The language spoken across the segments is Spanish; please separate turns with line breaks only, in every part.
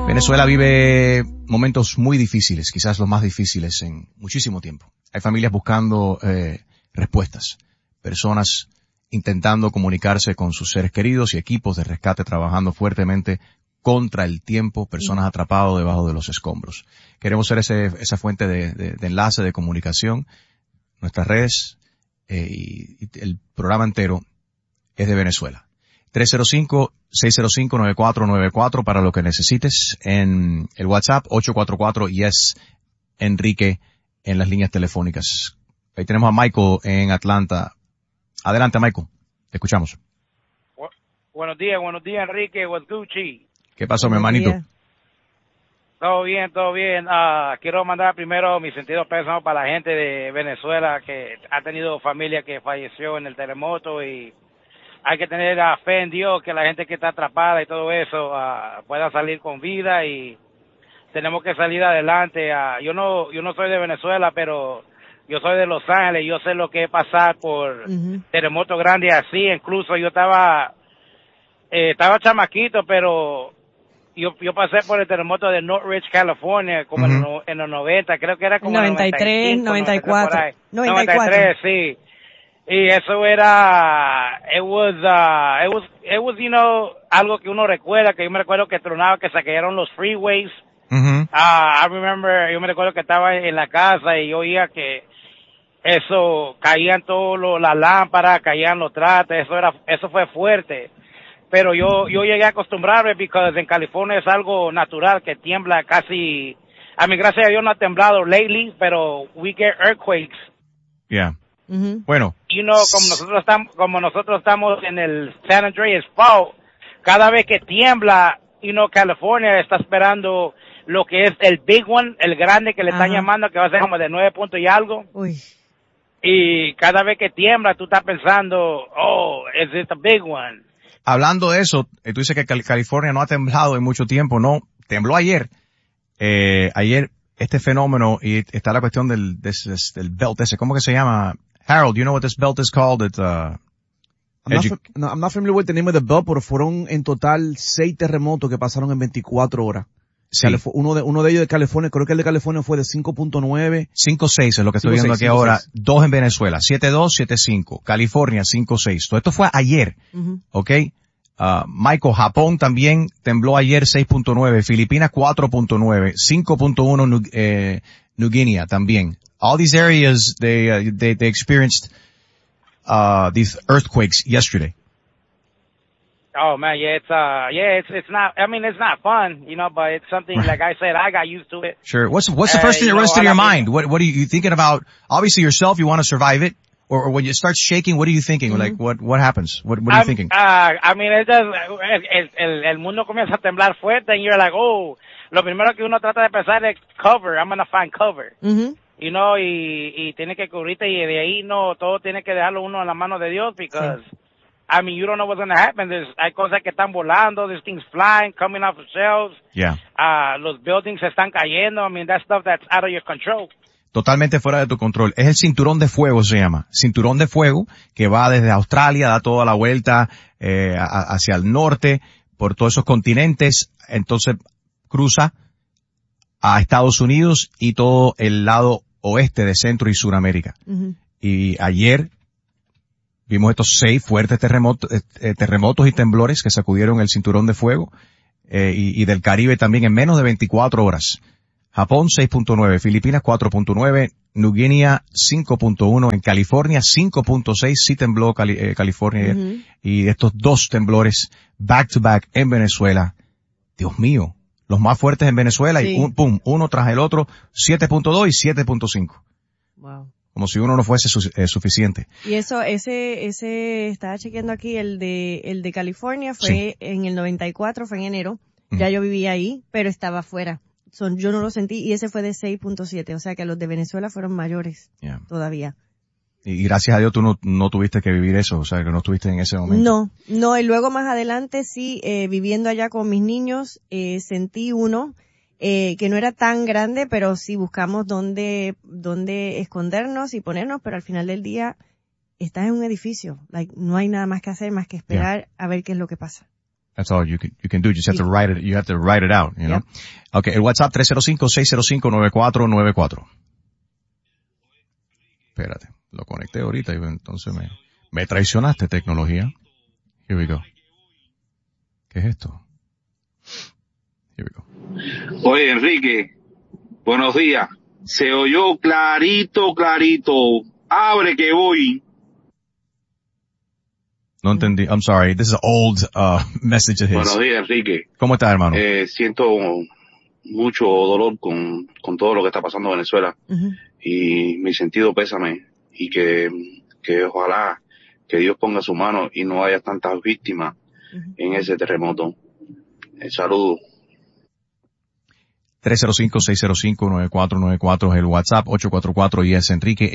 Venezuela vive momentos muy difíciles, quizás los más difíciles en muchísimo tiempo. Hay familias buscando respuestas, personas intentando comunicarse con sus seres queridos y equipos de rescate trabajando fuertemente contra el tiempo, personas atrapadas debajo de los escombros. Queremos ser esa fuente de enlace, de comunicación. Nuestras redes y el programa entero es de Venezuela. 305-605-9494 para lo que necesites. En el WhatsApp 844-YES Enrique en las líneas telefónicas. Ahí tenemos a Michael en Atlanta. Adelante, Michael. Te escuchamos.
Buenos días, Enrique. What's Gucci?
¿Qué pasó, mi hermanito?
Todo bien, todo bien. Quiero mandar primero mi sentido pésame para la gente de Venezuela que ha tenido familia que falleció en el terremoto y hay que tener la fe en Dios que la gente que está atrapada y todo eso pueda salir con vida y tenemos que salir adelante. Yo no soy de Venezuela, pero yo soy de Los Ángeles. Yo sé lo que es pasar por terremotos grandes así. Incluso yo estaba chamaquito, pero yo pasé por el terremoto de Northridge, California, como en los 90, creo que era como
93, 94.
93, sí. Y eso era, it was, you know, algo que uno recuerda, que yo me recuerdo que tronaba, que se cayeron los freeways. Yo me recuerdo que estaba en la casa y yo oía que eso, caían las lámparas, caían los trastes, eso fue fuerte. Pero yo llegué a acostumbrarme porque en California es algo natural que tiembla casi, gracias a Dios no ha temblado lately, pero we get earthquakes.
Yeah. Bueno.
You know, como nosotros estamos en el San Andreas Fault, cada vez que tiembla, you know, California está esperando lo que es el big one, el grande que le están llamando, que va a ser como de 9 puntos y algo.
Uy.
Y cada vez que tiembla, tú estás pensando, is it a big one?
Hablando de eso, tú dices que California no ha temblado en mucho tiempo, no, tembló ayer. Ayer este fenómeno, y está la cuestión del belt ese, ¿cómo que se llama? Harold, you know what this belt is called? I'm
not familiar with the name of the belt, pero fueron en total 6 terremotos que pasaron en 24 horas.
Sí.
Uno de ellos de California, creo que el de California fue de 5.9.
5.6 es lo que estoy viendo aquí ahora. 2 en Venezuela, 7.2, 7.5. California, 5.6. Todo esto fue ayer, ¿ok? Michael, Japón también tembló ayer 6.9. Filipinas 4.9. 5.1 New Guinea también. All these areas, they experienced, these earthquakes yesterday.
Oh man, it's not, it's not fun, you know, but it's something, like I said, I got used to it.
Sure. What's the first thing that runs through your mind? What are you thinking about? Obviously yourself, you want to survive it. Or when you start shaking, what are you thinking? Like, what happens? What are you thinking?
It's just, el mundo comienza a temblar fuerte and you're like, lo primero que uno trata de pensar es cover. I'm gonna find cover. You know, y tiene que cubrirte y de ahí todo tiene que dejarlo uno en la mano de Dios because, you don't know what's going to happen. Hay cosas que están volando, there's things flying, coming off the shelves.
Yeah.
Los buildings se están cayendo. That's stuff that's out of your control.
Totalmente fuera de tu control. Es el cinturón de fuego, se llama. Cinturón de fuego que va desde Australia, da toda la vuelta hacia el norte, por todos esos continentes. Entonces cruza a Estados Unidos y todo el lado oeste de Centro y Suramérica. Y ayer vimos estos 6 fuertes terremotos y temblores que sacudieron el cinturón de fuego y del Caribe también en menos de 24 horas. Japón 6.9, Filipinas 4.9, New Guinea 5.1, en California 5.6, sí tembló California ayer. Y estos 2 temblores back to back en Venezuela. Dios mío, los más fuertes en Venezuela y uno tras el otro, 7.2 y 7.5.
Wow.
Como si uno no fuese suficiente.
Y eso, ese, estaba chequeando aquí, el de California fue en el 94, fue en enero. Ya yo vivía ahí, pero estaba afuera. Yo no lo sentí y ese fue de 6.7, o sea que los de Venezuela fueron mayores todavía.
Y gracias a Dios tú no tuviste que vivir eso, o sea que no estuviste en ese momento.
No, y luego más adelante sí, viviendo allá con mis niños, sentí uno que no era tan grande, pero sí buscamos dónde escondernos y ponernos, pero al final del día estás en un edificio, no hay nada más que hacer más que esperar a ver qué es lo que pasa.
That's all you can do. You have to write it out, you know. Okay, el WhatsApp 305-605-9494. Espérate, lo conecté ahorita y entonces me traicionaste, tecnología. Here we go. ¿Qué es esto? Here we go.
Oye, Enrique, buenos días. Se oyó clarito. Abre que voy.
No entendí. I'm sorry. This is an old message of his.
Buenos días, Enrique.
¿Cómo estás, hermano?
Siento mucho dolor con todo lo que está pasando en Venezuela.
Ujú.
Y mi sentido pésame. Y que ojalá que Dios ponga su mano y no haya tantas víctimas en ese terremoto. Saludos.
305-605-9494 es el WhatsApp, 844-YES Enrique,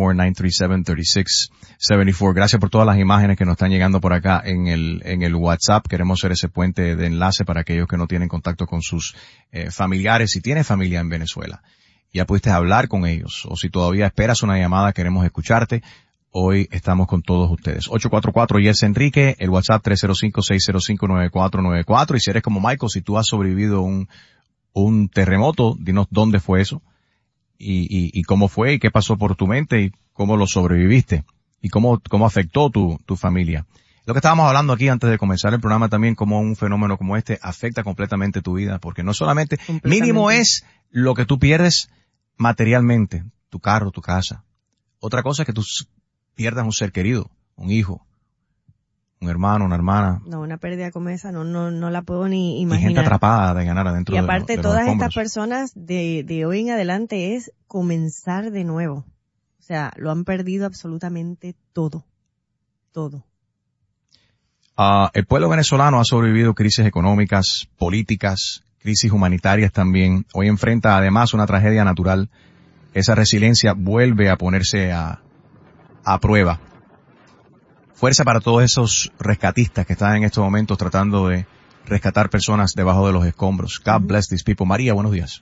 844-3674. Gracias por todas las imágenes que nos están llegando por acá en el WhatsApp. Queremos ser ese puente de enlace para aquellos que no tienen contacto con sus familiares. Si tienes familia en Venezuela, ya pudiste hablar con ellos, o si todavía esperas una llamada, queremos escucharte. Hoy estamos con todos ustedes. 844-YES Enrique, el WhatsApp 305-605-9494. Y si eres como Michael, si tú has sobrevivido un terremoto, dinos dónde fue eso, y cómo fue, y qué pasó por tu mente, y cómo lo sobreviviste, y cómo afectó tu familia. Lo que estábamos hablando aquí antes de comenzar el programa también, cómo un fenómeno como este afecta completamente tu vida, porque no solamente, mínimo es lo que tú pierdes materialmente, tu carro, tu casa. Otra cosa es que tú pierdas un ser querido, un hijo, un hermano, una hermana.
No, una pérdida como esa no la puedo ni
Y
imaginar.
gente atrapada de ganar adentro
Y aparte,
de los
todas
escombros.
estas personas de hoy en adelante es comenzar de nuevo. O sea, lo han perdido absolutamente todo. Todo.
El pueblo venezolano ha sobrevivido crisis económicas, políticas, crisis humanitarias también. Hoy enfrenta además una tragedia natural. Esa resiliencia vuelve a ponerse a prueba. Fuerza para todos esos rescatistas que están en estos momentos tratando de rescatar personas debajo de los escombros. God bless these people. María, buenos días.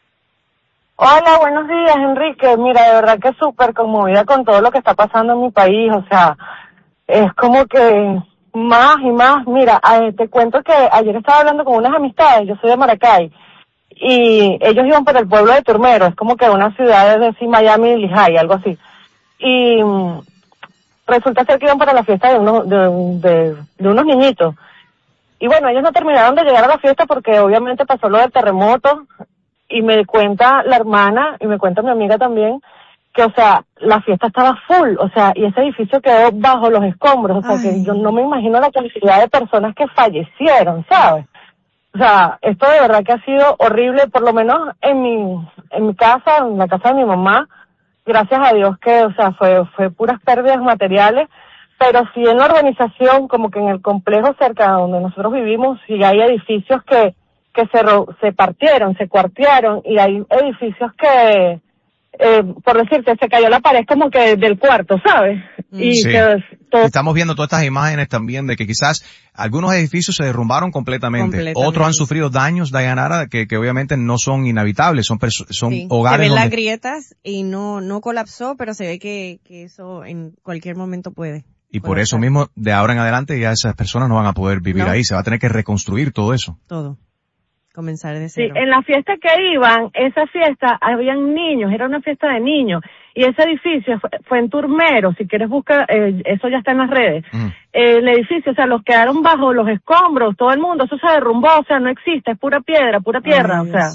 Hola, buenos días, Enrique. Mira, de verdad que súper conmovida con todo lo que está pasando en mi país. O sea, es como que más y más. Mira, te cuento que ayer estaba hablando con unas amistades. Yo soy de Maracay. Y ellos iban por el pueblo de Turmero. Es como que una ciudad de decir Miami, Lehigh, algo así. Y resulta ser que iban para la fiesta de unos niñitos. Y bueno, ellos no terminaron de llegar a la fiesta porque obviamente pasó lo del terremoto. Y me cuenta la hermana y me cuenta mi amiga también que, o sea, la fiesta estaba full, o sea, y ese edificio quedó bajo los escombros, o sea, que yo no me imagino la cantidad de personas que fallecieron, ¿sabes? O sea, esto de verdad que ha sido horrible, por lo menos en mi casa, en la casa de mi mamá, gracias a Dios que, o sea, fue puras pérdidas materiales, pero sí en la urbanización, como que en el complejo cerca donde nosotros vivimos, sí hay edificios que se partieron, se cuartearon, y hay edificios que, por decirte, se cayó la pared como que del cuarto, ¿sabes? Y
sí.
todo...
Estamos viendo todas estas imágenes también de que quizás algunos edificios se derrumbaron completamente. Otros han sufrido daños, Dayanara, que obviamente no son inhabitables, son
sí,
hogares
se ven
donde...
las grietas y no colapsó, pero se ve que eso en cualquier momento puede.
Y por eso mismo, de ahora en adelante, ya esas personas no van a poder vivir ahí, se va a tener que reconstruir todo eso.
Todo. Comenzar de cero.
Sí, en la fiesta que iban, esa fiesta, habían niños, era una fiesta de niños, y ese edificio fue en Turmero, si quieres buscar, eso ya está en las redes. El edificio, o sea, los quedaron bajo los escombros, todo el mundo, eso se derrumbó, o sea, no existe, es pura piedra, o sea.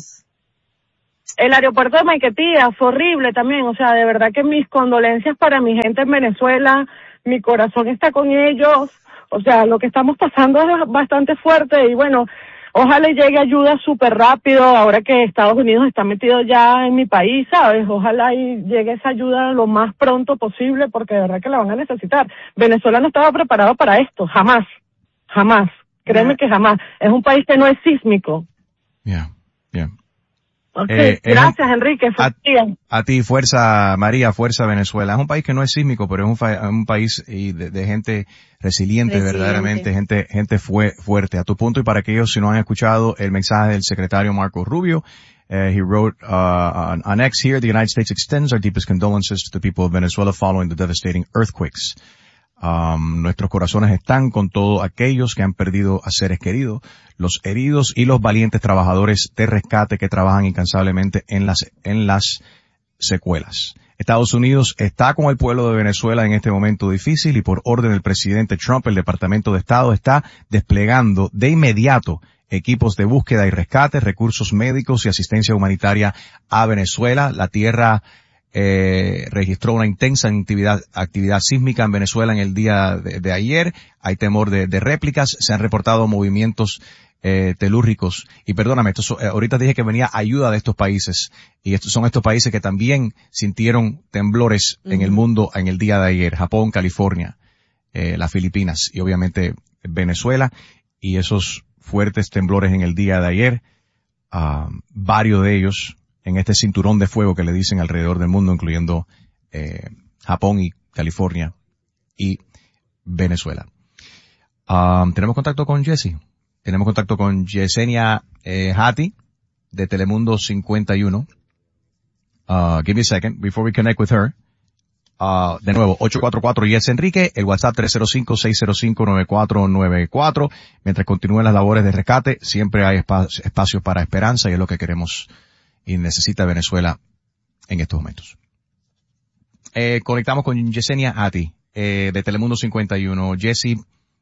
El aeropuerto de Maiquetía fue horrible también, o sea, de verdad que mis condolencias para mi gente en Venezuela, mi corazón está con ellos, o sea, lo que estamos pasando es bastante fuerte, y bueno, ojalá llegue ayuda súper rápido, ahora que Estados Unidos está metido ya en mi país, ¿sabes? Ojalá y llegue esa ayuda lo más pronto posible, porque de verdad que la van a necesitar. Venezuela no estaba preparado para esto, jamás. Créeme que jamás. Es un país que no es sísmico.
Yeah.
Okay. Gracias, Enrique.
A ti, fuerza, María, fuerza Venezuela. Es un país que no es sísmico, pero es un país de gente resiliente, verdaderamente, gente fuerte. A tu punto, y para aquellos si no han escuchado el mensaje del secretario Marco Rubio, he wrote on X here, the United States extends our deepest condolences to the people of Venezuela following the devastating earthquakes. Nuestros corazones están con todos aquellos que han perdido a seres queridos, los heridos y los valientes trabajadores de rescate que trabajan incansablemente en las secuelas. Estados Unidos está con el pueblo de Venezuela en este momento difícil y por orden del presidente Trump, el Departamento de Estado está desplegando de inmediato equipos de búsqueda y rescate, recursos médicos y asistencia humanitaria a Venezuela. La tierra registró una intensa actividad sísmica en Venezuela en el día de ayer. Hay temor de réplicas. Se han reportado movimientos telúricos. Y perdóname, ahorita dije que venía ayuda de estos países. Y son estos países que también sintieron temblores en el mundo en el día de ayer. Japón, California, las Filipinas y obviamente Venezuela. Y esos fuertes temblores en el día de ayer, varios de ellos en este cinturón de fuego que le dicen alrededor del mundo, incluyendo Japón y California y Venezuela. Tenemos contacto con Jesse. Tenemos contacto con Yesenia Hati de Telemundo 51. Give me a second before we connect with her. De nuevo, 844 Yes Enrique, el WhatsApp 305-605-9494. Mientras continúen las labores de rescate, siempre hay espacio para esperanza y es lo que queremos y necesita Venezuela en estos momentos. Conectamos con Yesenia Hati, de Telemundo 51. Jessie,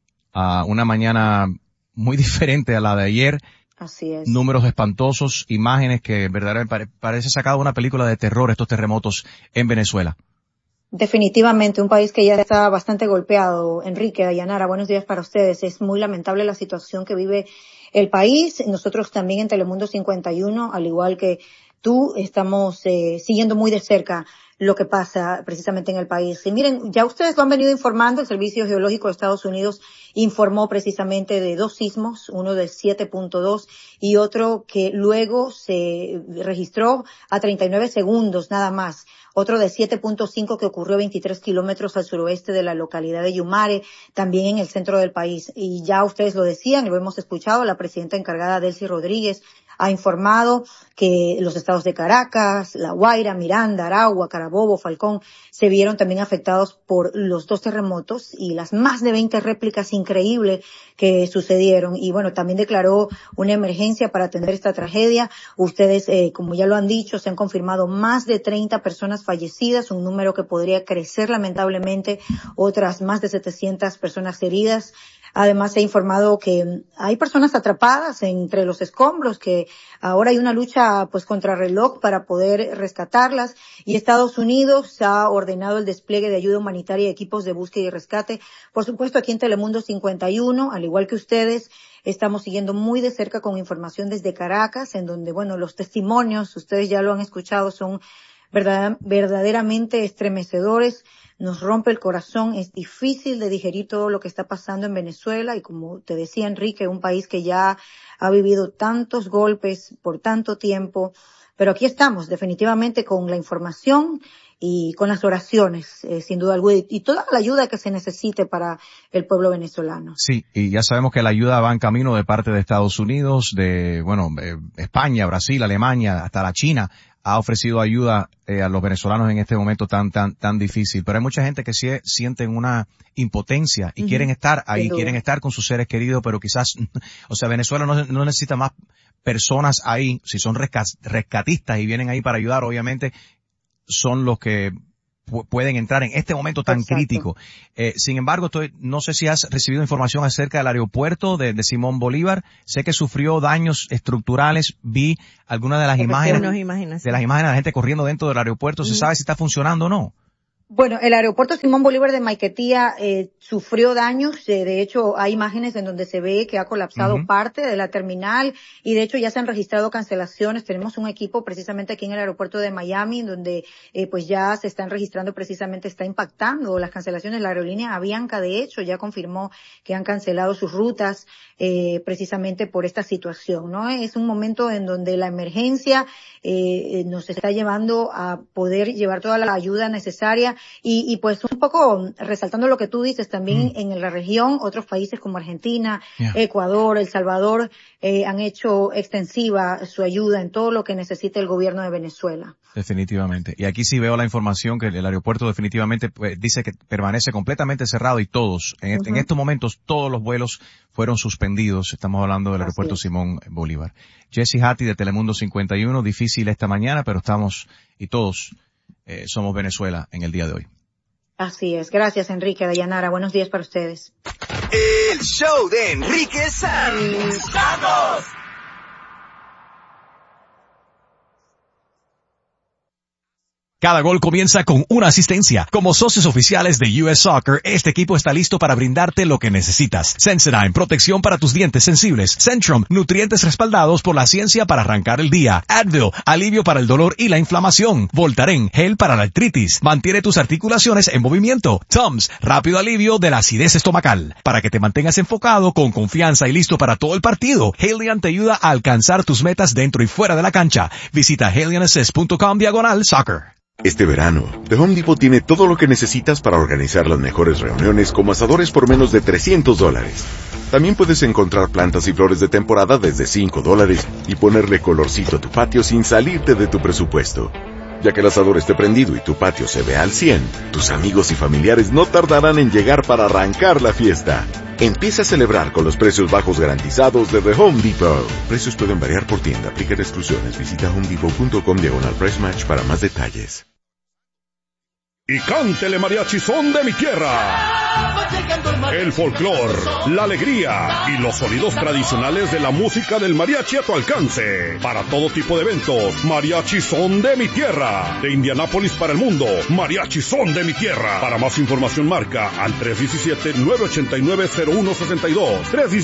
una mañana muy diferente a la de ayer.
Así es.
Números espantosos, imágenes que verdaderamente parece sacado de una película de terror, estos terremotos en Venezuela.
Definitivamente, un país que ya está bastante golpeado. Enrique, Dayanara, buenos días para ustedes. Es muy lamentable la situación que vive el país. Nosotros también en Telemundo 51, al igual que tú, estamos siguiendo muy de cerca lo que pasa precisamente en el país. Y miren, ya ustedes lo han venido informando, el Servicio Geológico de Estados Unidos informó precisamente de 2 sismos, uno de 7.2 y otro que luego se registró a 39 segundos nada más. Otro de 7.5 que ocurrió a 23 kilómetros al suroeste de la localidad de Yumare, también en el centro del país. Y ya ustedes lo decían, lo hemos escuchado, la presidenta encargada, Delcy Rodríguez, ha informado que los estados de Caracas, La Guaira, Miranda, Aragua, Carabobo, Falcón se vieron también afectados por los 2 terremotos y las más de 20 réplicas increíbles que sucedieron. Y bueno, también declaró una emergencia para atender esta tragedia. Ustedes, como ya lo han dicho, se han confirmado más de 30 personas fallecidas, un número que podría crecer lamentablemente, otras más de 700 personas heridas. Además, se ha informado que hay personas atrapadas entre los escombros, que ahora hay una lucha pues contrarreloj para poder rescatarlas, y Estados Unidos ha ordenado el despliegue de ayuda humanitaria y equipos de búsqueda y rescate. Por supuesto, aquí en Telemundo 51, al igual que ustedes, estamos siguiendo muy de cerca con información desde Caracas, en donde, bueno, los testimonios, ustedes ya lo han escuchado, son verdaderamente estremecedores. Nos rompe el corazón, es difícil de digerir todo lo que está pasando en Venezuela y, como te decía Enrique, un país que ya ha vivido tantos golpes por tanto tiempo, pero aquí estamos definitivamente con la información y con las oraciones, sin duda alguna, y toda la ayuda que se necesite para el pueblo venezolano.
Sí, y ya sabemos que la ayuda va en camino de parte de Estados Unidos, España, Brasil, Alemania, hasta la China ha ofrecido ayuda a los venezolanos en este momento tan difícil. Pero hay mucha gente que sienten una impotencia y quieren estar ahí, quieren estar con sus seres queridos, pero quizás, Venezuela no necesita más personas ahí. Si son rescatistas y vienen ahí para ayudar, obviamente son los que pueden entrar en este momento tan crítico. Sin embargo, no sé si has recibido información acerca del aeropuerto de Simón Bolívar. Sé que sufrió daños estructurales. Vi algunas de las imágenes de la gente corriendo dentro del aeropuerto. ¿Se sabe si está funcionando o no?
Bueno, el aeropuerto Simón Bolívar de Maiquetía sufrió daños. De hecho, hay imágenes en donde se ve que ha colapsado parte de la terminal y de hecho ya se han registrado cancelaciones. Tenemos un equipo precisamente aquí en el aeropuerto de Miami donde pues ya se están registrando, precisamente está impactando las cancelaciones. La aerolínea Avianca, de hecho, ya confirmó que han cancelado sus rutas precisamente por esta situación, ¿no? Es un momento en donde la emergencia nos está llevando a poder llevar toda la ayuda necesaria y pues un poco resaltando lo que tú dices, también en la región, otros países como Argentina, Ecuador, El Salvador, han hecho extensiva su ayuda en todo lo que necesite el gobierno de Venezuela.
Definitivamente. Y aquí sí veo la información que el aeropuerto definitivamente dice que permanece completamente cerrado y todos, en estos momentos, todos los vuelos fueron suspendidos. Estamos hablando del aeropuerto Simón Bolívar. Jesse Hattie de Telemundo 51, difícil esta mañana, pero estamos, y todos somos Venezuela en el día de hoy.
Así es. Gracias, Enrique, Dayanara. Buenos días para ustedes.
El show de Enrique Sanz. ¡Vamos!
Cada gol comienza con una asistencia. Como socios oficiales de US Soccer, este equipo está listo para brindarte lo que necesitas. Sensodyne, protección para tus dientes sensibles. Centrum, nutrientes respaldados por la ciencia para arrancar el día. Advil, alivio para el dolor y la inflamación. Voltaren, gel para la artritis. Mantiene tus articulaciones en movimiento. Tums, rápido alivio de la acidez estomacal. Para que te mantengas enfocado, con confianza y listo para todo el partido, Halion te ayuda a alcanzar tus metas dentro y fuera de la cancha. Visita halionassist.com/soccer.
Este verano, The Home Depot tiene todo lo que necesitas para organizar las mejores reuniones, como asadores por menos de $300. También puedes encontrar plantas y flores de temporada desde $5 y ponerle colorcito a tu patio sin salirte de tu presupuesto. Ya que el asador esté prendido y tu patio se vea al 100, tus amigos y familiares no tardarán en llegar para arrancar la fiesta. Empieza a celebrar con los precios bajos garantizados de The Home Depot. Precios pueden variar por tienda, aplican exclusiones. Visita homedepot.com/price match para más detalles.
Y cántele mariachi son de mi tierra. El folclor, la alegría y los sonidos tradicionales de la música del mariachi a tu alcance. Para todo tipo de eventos, mariachi son de mi tierra. De Indianápolis para el mundo, mariachi son de mi tierra. Para más información marca al 317-989-0162.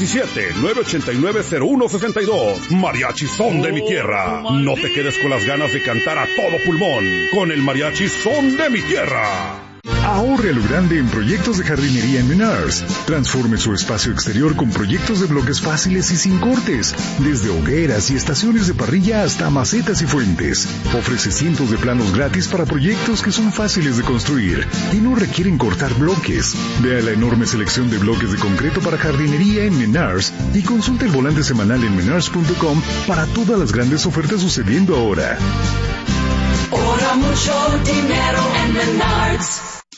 317-989-0162. Mariachi son de mi tierra. No te quedes con las ganas de cantar a todo pulmón con el mariachi son de mi tierra.
Ahorre a lo grande en proyectos de jardinería en Menards. Transforme su espacio exterior con proyectos de bloques fáciles y sin cortes. Desde hogueras y estaciones de parrilla hasta macetas y fuentes. Ofrece cientos de planos gratis para proyectos que son fáciles de construir y no requieren cortar bloques. Vea la enorme selección de bloques de concreto para jardinería en Menards y consulte el volante semanal en menards.com para todas las grandes ofertas sucediendo ahora.
Ahorra mucho dinero en Menards.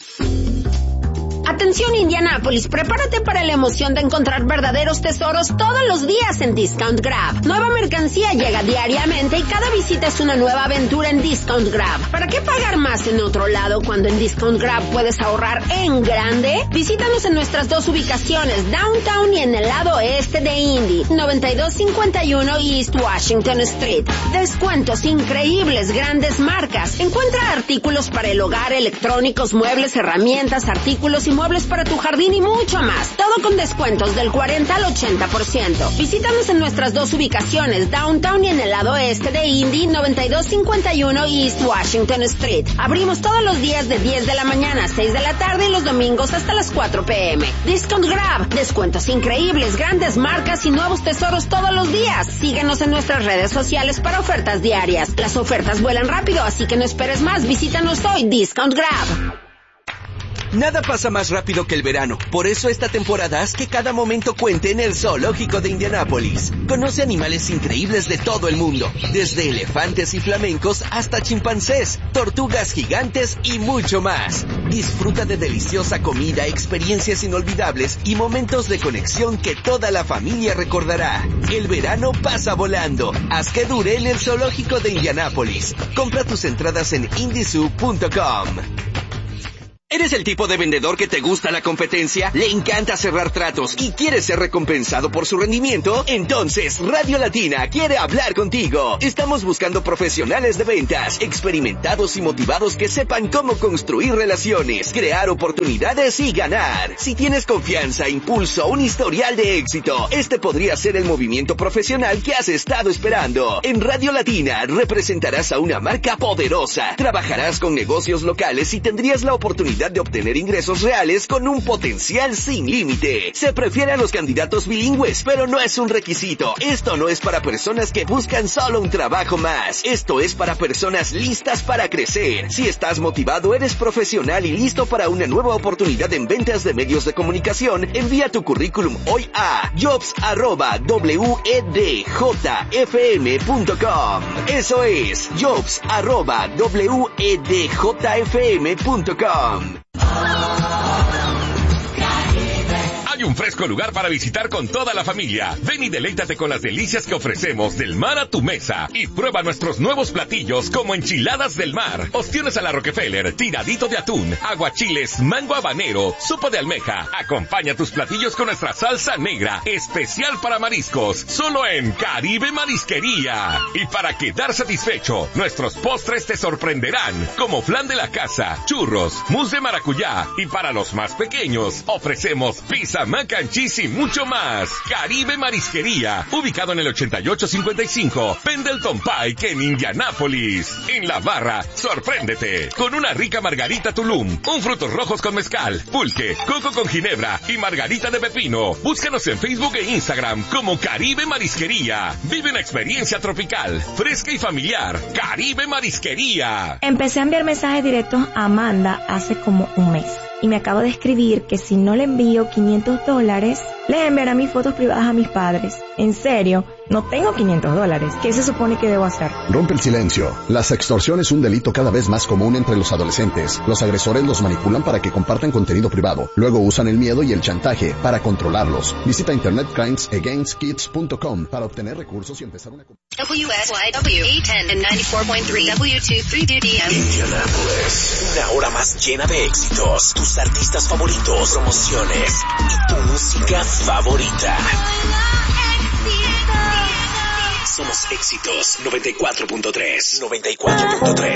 Atención Indianápolis, prepárate para la emoción de encontrar verdaderos tesoros todos los días en Discount Grab. Nueva mercancía llega diariamente y cada visita es una nueva aventura en Discount Grab. ¿Para qué pagar más en otro lado cuando en Discount Grab puedes ahorrar en grande? Visítanos en nuestras dos ubicaciones, Downtown y en el lado este de Indy, 9251 East Washington Street. Descuentos increíbles, grandes marcas. Encuentra artículos para el hogar, electrónicos, muebles, herramientas, artículos y muebles para tu jardín y mucho más. Todo con descuentos del 40 al 80%. Visítanos en nuestras dos ubicaciones, Downtown y en el lado este de Indy, 9251 East Washington Street. Abrimos todos los días de 10 de la mañana a 6 de la tarde y los domingos hasta las 4 p.m. Discount Grab, descuentos increíbles, grandes marcas y nuevos tesoros todos los días. Síguenos en nuestras redes sociales para ofertas diarias. Las ofertas vuelan rápido, así que no esperes más. Visítanos hoy, Discount Grab.
Nada pasa más rápido que el verano. Por eso esta temporada haz que cada momento cuente en el Zoológico de Indianápolis. Conoce animales increíbles de todo el mundo. Desde elefantes y flamencos hasta chimpancés, tortugas gigantes y mucho más. Disfruta de deliciosa comida, experiencias inolvidables y momentos de conexión que toda la familia recordará. El verano pasa volando. Haz que dure en el Zoológico de Indianápolis. Compra tus entradas en indizoo.com. ¿Eres el tipo de vendedor que te gusta la competencia? ¿Le encanta cerrar tratos y quiere ser recompensado por su rendimiento? Entonces, Radio Latina quiere hablar contigo. Estamos buscando profesionales de ventas, experimentados y motivados que sepan cómo construir relaciones, crear oportunidades y ganar. Si tienes confianza, impulso, un historial de éxito, este podría ser el movimiento profesional que has estado esperando. En Radio Latina representarás a una marca poderosa, trabajarás con negocios locales y tendrías la oportunidad oportunidad de obtener ingresos reales con un potencial sin límite. Se prefiere a los candidatos bilingües, pero no es un requisito. Esto no es para personas que buscan solo un trabajo más. Esto es para personas listas para crecer. Si estás motivado, eres profesional y listo para una nueva oportunidad en ventas de medios de comunicación, envía tu currículum hoy a jobs@wedjfm.com. Eso es jobs@wedjfm.com.
Hay un fresco lugar para visitar con toda la familia. Ven y deleítate con las delicias que ofrecemos del mar a tu mesa. Y prueba nuestros nuevos platillos como enchiladas del mar, ostiones a la Rockefeller, tiradito de atún, aguachiles, mango habanero, sopa de almeja. Acompaña tus platillos con nuestra salsa negra, especial para mariscos, solo en Caribe Marisquería. Y para quedar satisfecho, nuestros postres te sorprenderán, como flan de la casa, churros, mousse de maracuyá. Y para los más pequeños, ofrecemos pizza, mac and cheese y mucho más. Caribe Marisquería, ubicado en el 8855 Pendleton Pike en Indianápolis. En la barra, sorpréndete con una rica margarita Tulum, un frutos rojos con mezcal, pulque, coco con ginebra y margarita de pepino. Búscanos en Facebook e Instagram como Caribe Marisquería. Vive una experiencia tropical, fresca y familiar. Caribe Marisquería.
Empecé a enviar mensajes directos a Amanda hace como un mes. Y me acabo de escribir que si no le envío $500, le enviará mis fotos privadas a mis padres. En serio, no tengo $500. ¿Qué se supone que debo hacer?
Rompe el silencio. La sextorsión es un delito cada vez más común entre los adolescentes. Los agresores los manipulan para que compartan contenido privado. Luego usan el miedo y el chantaje para controlarlos. Visita internetcrimesagainstkids.com para obtener recursos y empezar una...
WSYW 810 and 94.3 W232DM.
Indianapolis, una hora más llena de éxitos, tus artistas favoritos, promociones y tu música favorita. Somos Éxitos 94.3.